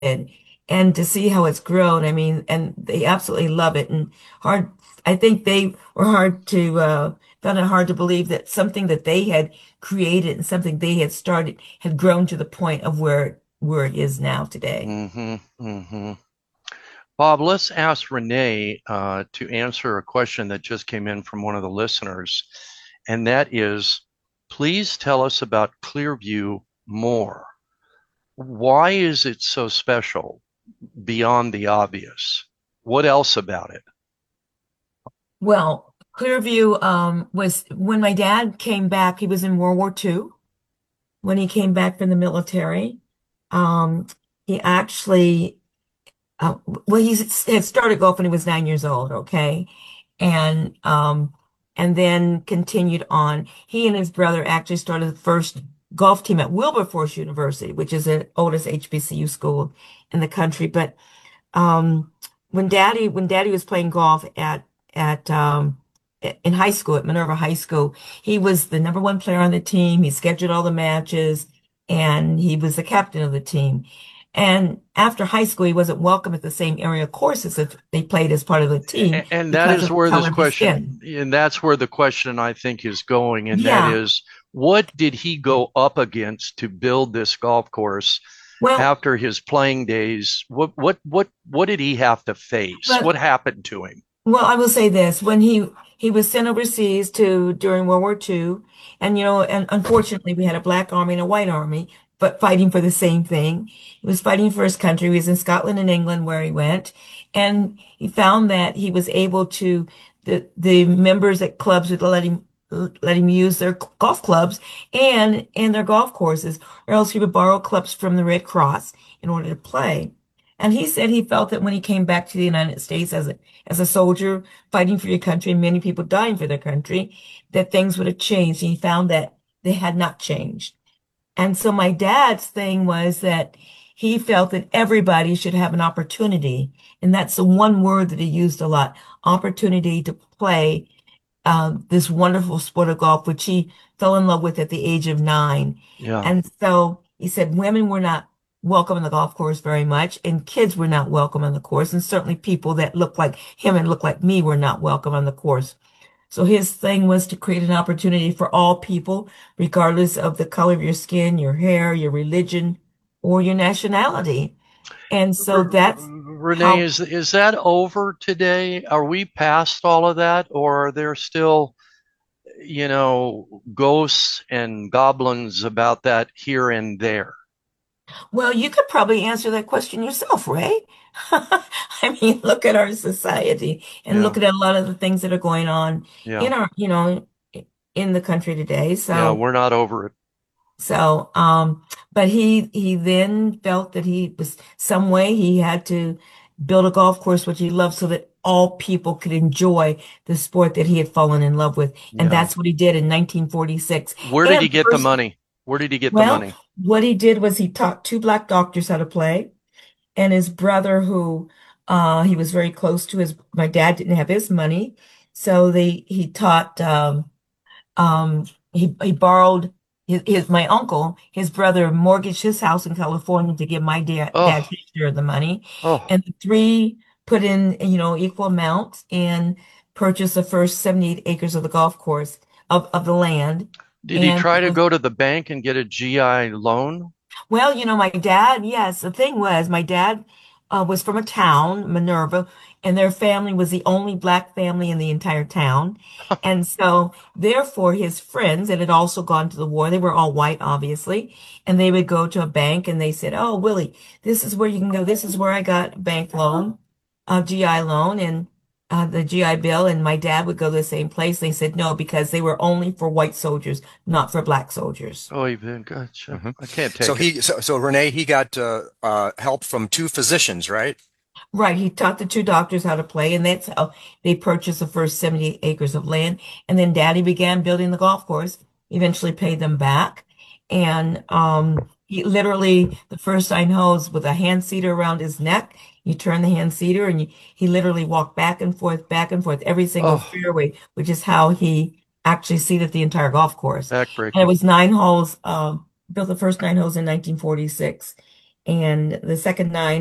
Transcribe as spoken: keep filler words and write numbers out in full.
and to see how it's grown. I mean, and they absolutely love it. And hard, I think they were hard to, uh, found it hard to believe that something that they had created and something they had started had grown to the point of where, where it is now today. Mm-hmm. Mm-hmm. Bob, let's ask Renee uh, to answer a question that just came in from one of the listeners, and that is, please tell us about Clearview more. Why is it so special beyond the obvious? What else about it? Well, Clearview, um, was when my dad came back, he was in World War Two. When he came back from the military, um, he actually, uh, well, he had started golf when he was nine years old, okay? And, um, and then continued on. He and his brother actually started the first golf team at Wilberforce University, which is the oldest H B C U school in the country. But um, when Daddy when Daddy was playing golf at at um, in high school at Minerva High School, he was the number one player on the team. He scheduled all the matches, and he was the captain of the team. And after high school, he wasn't welcome at the same area courses if they played as part of the team And that because is of the where this color of his question, skin. and that's where the question I think is going, and that Yeah. is, what did he go up against to build this golf course Well, after his playing days? What what what what did he have to face? What but happened to him? Well, I will say this, when he he was sent overseas to during World War Two, and you know, and unfortunately we had a black army and a white army, but fighting for the same thing. He was fighting for his country. He was in Scotland and England where he went, and he found that he was able to the the members at clubs would let him let him use their golf clubs and and their golf courses, or else he would borrow clubs from the Red Cross in order to play. And he said he felt that when he came back to the United States as a as a soldier fighting for your country and many people dying for their country, that things would have changed. And he found that they had not changed. And so my dad's thing was that he felt that everybody should have an opportunity. And that's the one word that he used a lot, opportunity to play uh, this wonderful sport of golf, which he fell in love with at the age of nine. Yeah. And so he said women were not welcome on the golf course very much, and kids were not welcome on the course, and certainly people that looked like him and looked like me were not welcome on the course. So his thing was to create an opportunity for all people, regardless of the color of your skin, your hair, your religion, or your nationality. And so R- that's Renee, how. is is that over today? Are we past all of that, or are there still, you know, ghosts and goblins about that here and there? Well, you could probably answer that question yourself, Ray. I mean, look at our society and Yeah. look at a lot of the things that are going on Yeah. in our, you know, in the country today. Yeah, So, we're not over it. so, um, but he he then felt that he was some way he had to build a golf course which he loved so that all people could enjoy the sport that he had fallen in love with. And Yeah. that's what he did in nineteen forty-six. Where did he And get the first, money? Where did he get the well, money? what he did was he taught two black doctors how to play. And his brother, who uh, he was very close to, his my dad didn't have his money, so they he taught. Um, um, he he borrowed his, his my uncle, his brother, mortgaged his house in California to give my dad dad Oh, his share of the money, oh. and the three put in you know equal amounts and purchased the first seventy-eight acres of the golf course of of the land. Did he And try to go to the bank and get a G I loan? well, you know, my dad, yes, the thing was, my dad uh, was from a town, Minerva, and their family was the only black family in the entire town. And so, therefore, his friends that had also gone to the war, they were all white, obviously, and they would go to a bank and they said, "Oh, Willie, this is where you can go. This is where I got a bank loan, a G I loan, and uh, the G I Bill." And my dad would go to the same place. They said no because they were only for white soldiers, not for black soldiers. Oh, even gotcha. hmm I can't So take it. he, so, so Renee, he got uh, uh, help from two physicians, right? Right. He taught the two doctors how to play, and that's how they purchased the first seventy acres of land. And then Daddy began building the golf course, eventually paid them back. And um, he literally, the first nine holes with a hand seater around his neck, you turn the hand seater and you, he literally walked back and forth, back and forth, every single Oh, fairway, which is how he actually seeded the entire golf course. And it backbreaking. was nine holes, um, built the first nine holes in nineteen forty-six. and the second nine